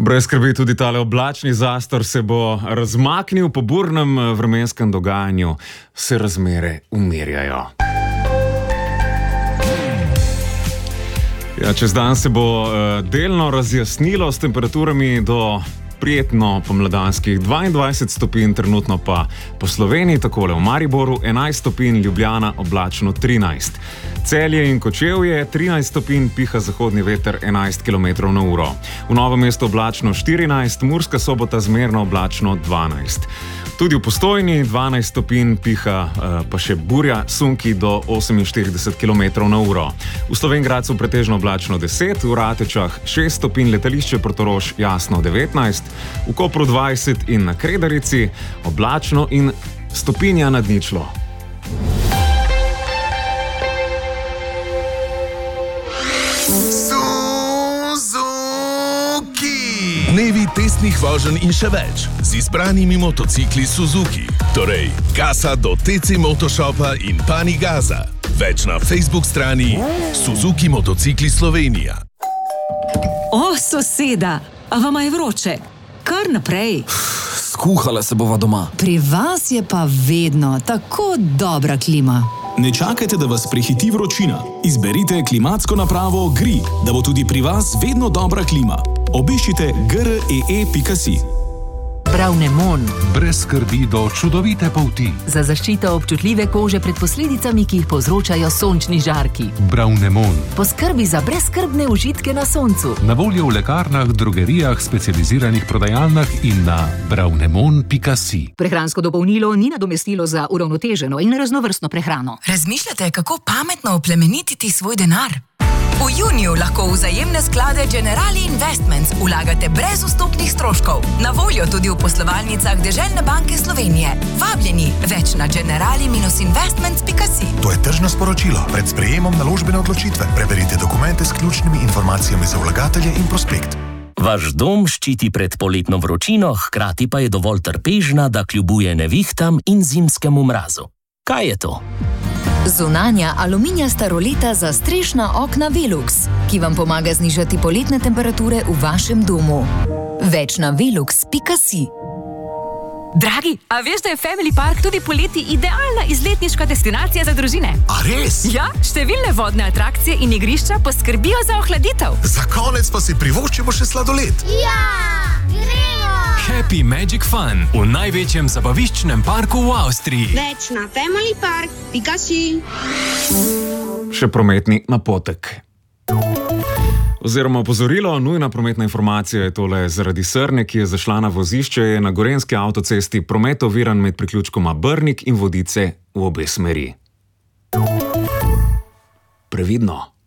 Brez skrbi, tudi tale oblačni zastor se bo razmaknil, po burnem vremenskem dogajanju se razmere umirjajo. Ja, čez dan se bo delno razjasnilo s temperaturami do prijetno pomladanskih 22 stopinj, trenutno pa po Sloveniji, takole v Mariboru 11 stopinj, Ljubljana oblačno 13. Celje in Kočevje 13 stopinj, piha zahodni veter 11 km/h. V Novem mestu oblačno 14, Murska Sobota zmerno oblačno 12. Tudi v Postojni 12 stopinj, piha pa še burja, sunki do 48 km/h. V Slovenj Gradcu pretežno oblačno 10, v Ratečah 6 stopinj, letališče Portorož jasno 19, v Kopru 20 in na Kredarici oblačno in stopinja nad ničlo. Dnevi testnih voženj in še več z izbranimi motocikli Suzuki. Torej, gasa do TC Motoshopa in pani gaza. Več na Facebook strani Suzuki Motocikli Slovenija. O, soseda, a vama je vroče? Kar naprej. Skuhala se bova doma. Pri vas je pa vedno tako dobra klima. Ne čakajte, da vas prehiti vročina. Izberite klimatsko napravo GRI, da bo tudi pri vas vedno dobra klima. Obiščite gree.si. Bravnemon. Brez skrbi do čudovite polti. Za zaščito občutljive kože pred posledicami, ki jih povzročajo sončni žarki. Bravnemon. Poskrbi za brezskrbne užitke na soncu. Na voljo v lekarnah, drogerijah, specializiranih prodajalnah in na bravnemon.si. Prehransko dopolnilo ni nadomestilo za uravnoteženo in raznovrstno prehrano. Razmišljate, kako pametno oplemenititi svoj denar? V juniju lahko v vzajemne sklade Generali Investments vlagate brez vstopnih stroškov. Na voljo tudi v poslovalnicah Deželne banke Slovenije. Vabljeni, več na generali-investments.si. To je tržno sporočilo. Pred sprejemom naložbene odločitve preverite dokumente s ključnimi informacijami za vlagatelje in prospekt. Vaš dom ščiti pred poletno vročino, hkrati pa je dovolj trpežna, da kljubuje nevihtam in zimskemu mrazu. Kaj je to? Zunanja aluminijasta roleta za strešna okna Velux, ki vam pomaga znižati poletne temperature v vašem domu. Več na velux.si. Dragi, a veš, da je Family Park tudi poleti idealna izletniška destinacija za družine? A res? Ja, številne vodne atrakcije in igrišča poskrbijo za ohladitev. Za konec pa si privoščimo še sladoled. Ja, gremo! Happy Magic Fun v največjem zabaviščnem parku v Avstriji. Več na familypark.si. Še prometni napotek. Oziroma opozorilo, nujna prometna informacija je tole zaradi srne, ki je zašla na vozišče, je na gorenjski avtocesti promet oviran med priključkoma Brnik in Vodice v obe smeri. Previdno.